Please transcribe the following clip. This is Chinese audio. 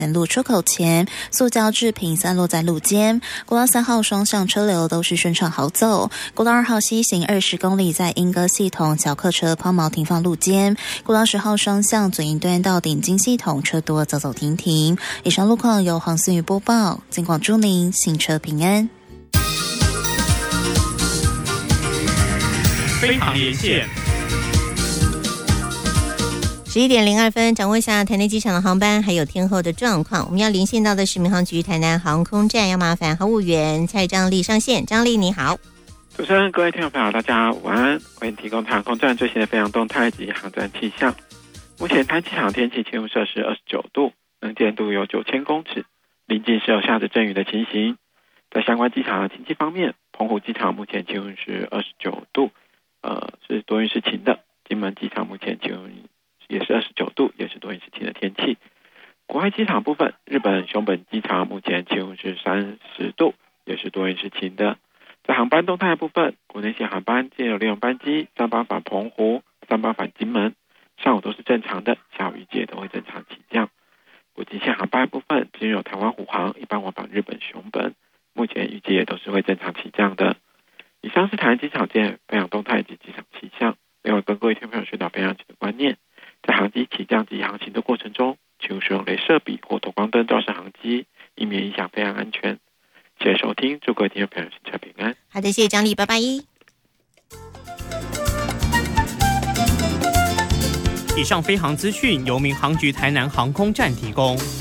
路出口前，塑胶制品散落在路肩。国道3号双向车流都是顺畅好走。国道2号西行20公里，在莺歌系统小客车抛锚停放路肩。国道10号双向左营端到顶金系统车多走走停停。以上路况由黄思瑜播报，尽管祝您行车平安。 飞航连线。 11点02分，掌握一下台南机场的航班还有天候的状况。我们要连线到的是民航局台南航空站，要麻烦航务员蔡张丽上线。张丽你好。 主持人、各位听众朋友大家午安，为您提供台航空站最新的飞航动态及航站气象。目前台机场天气气温摄氏29度，能见度有9000公尺，临近是有下着阵雨的情形。在相关机场的天气方面，澎湖机场目前气温是29度，是多云时晴的。金门机场目前气温也是29度，也是多云时晴的天气。国外机场部分，日本熊本机场目前气温是30度，也是多云时晴的。在航班动态部分，国内线航班皆有6班机，3班返澎湖，3班返金门，上午都是正常的，下午预计也都会正常起降。国际线航班部分，仅有台湾虎航一般往返日本熊本，目前预计也都是会正常起降的。以上是台湾机场间飞航动态及机场气象。另外跟各位听众朋友宣导飞航前的观念，在航机起降及航行的过程中，请勿使用雷射笔或投光灯照射航机，以免影响飞航安全。谢谢收听，祝各位听众朋友行车平安。 好的，谢谢张丽，拜拜。 以上飞航资讯由民航局台南航空站提供。